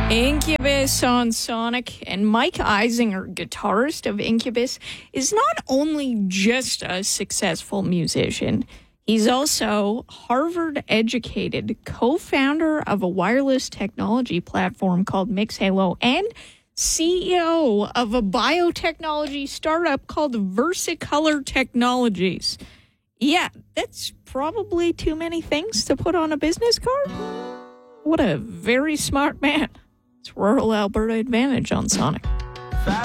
Incubus on Sonic, and Mike Eisinger, guitarist of Incubus, is not only just a successful musician, he's also Harvard-educated, co-founder of a wireless technology platform called MixHalo, and CEO of a biotechnology startup called Versicolor Technologies. Yeah, that's probably too many things to put on a business card. What a very smart man. It's Rural Alberta Advantage on Sonic.